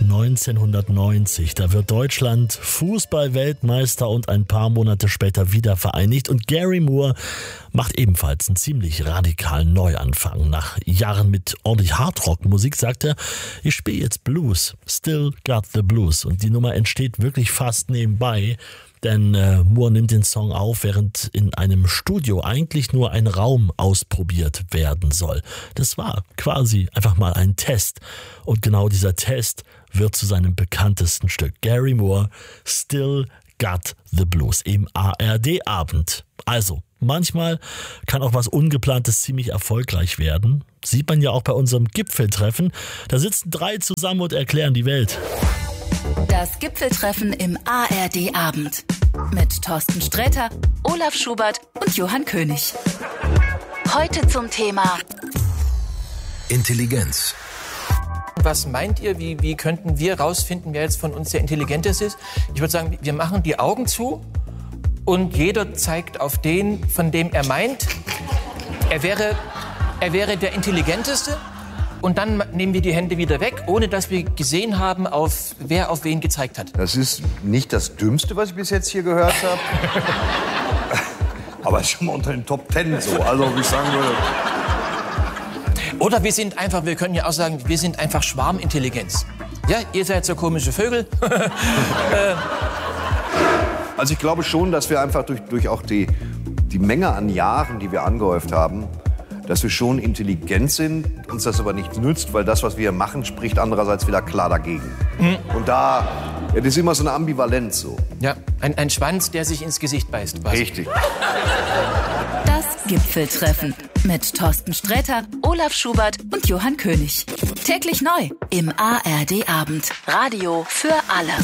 1990. Da wird Deutschland Fußball-Weltmeister und ein paar Monate später wieder vereinigt. Und Gary Moore macht ebenfalls einen ziemlich radikalen Neuanfang. Nach Jahren mit ordentlich Hardrock-Musik sagt er, ich spiele jetzt Blues, Still Got the Blues. Und die Nummer entsteht wirklich fast nebenbei. Denn Moore nimmt den Song auf, während in einem Studio eigentlich nur ein Raum ausprobiert werden soll. Das war quasi einfach mal ein Test. Und genau dieser Test wird zu seinem bekanntesten Stück. Gary Moore, Still Got the Blues im ARD-Abend. Also, manchmal kann auch was Ungeplantes ziemlich erfolgreich werden. Sieht man ja auch bei unserem Gipfeltreffen. Da sitzen 3 zusammen und erklären die Welt. Das Gipfeltreffen im ARD-Abend mit Thorsten Sträter, Olaf Schubert und Johann König. Heute zum Thema Intelligenz. Was meint ihr, wie könnten wir rausfinden, wer jetzt von uns der Intelligenteste ist? Ich würde sagen, wir machen die Augen zu und jeder zeigt auf den, von dem er meint, er wäre der Intelligenteste. Und dann nehmen wir die Hände wieder weg, ohne dass wir gesehen haben, wer auf wen gezeigt hat. Das ist nicht das Dümmste, was ich bis jetzt hier gehört habe. Aber es ist schon mal unter den Top 10 so. Also, wie ich sagen würde. Oder wir können ja auch sagen, wir sind einfach Schwarmintelligenz. Ja, ihr seid so komische Vögel. Also ich glaube schon, dass wir einfach durch auch die Menge an Jahren, die wir angehäuft haben, dass wir schon intelligent sind, uns das aber nichts nützt, weil das, was wir machen, spricht andererseits wieder klar dagegen. Und das ist immer so eine Ambivalenz so. Ja, ein Schwanz, der sich ins Gesicht beißt. Quasi. Richtig. das Gipfeltreffen mit Thorsten Sträter, Olaf Schubert und Johann König. Täglich neu im ARD-Abend. Radio für alle.